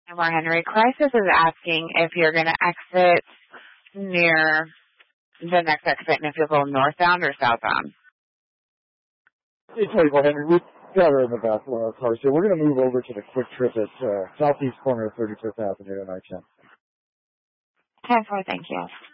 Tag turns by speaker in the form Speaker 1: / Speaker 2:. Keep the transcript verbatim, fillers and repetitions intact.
Speaker 1: More Henry Crisis is asking if you're going to exit near the next exit and if you'll go northbound or southbound.
Speaker 2: Hey, twenty-four Henry, we've got her in the back of our car, so we're going to move over to the quick trip at uh, southeast corner of thirty-fifth Avenue and I ten.
Speaker 1: ten four, thank you.